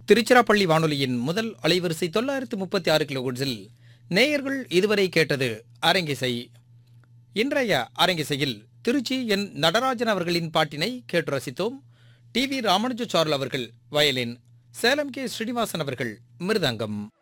திருச்சிராப்பள்ளி வானொலியின் முதல் அலைவரிசை 936 கிலோஹெர்ட்ஸில் நேயர்கள் இதுவரை கேட்டது அரங்கிசை. இன்றைய அரங்கிசையில் திருச்சி என் நடராஜன் அவர்களின் பாட்டினை கேட்டு ரசித்தோம். டி.வி. ராமானுஜாச்சார்லு அவர்கள் வயலின், சேலம் கே. ஸ்ரீனிவாசன் அவர்கள் மிருதங்கம்.